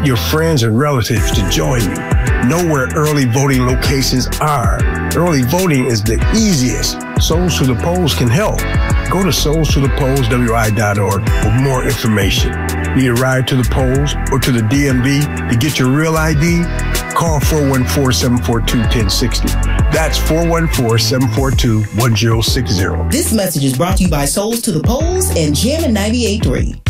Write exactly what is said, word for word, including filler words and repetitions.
your friends and relatives to join you. Know where early voting locations are. Early voting is the easiest. Souls to the Polls can help. Go to souls to the polls w i dot org for more information. Need a ride to the polls or to the D M V to get your real I D? Call four one four, seven four two, one zero six zero. That's four one four, seven four two, one zero six zero. This message is brought to you by Souls to the Polls and Jammin' ninety-eight point three.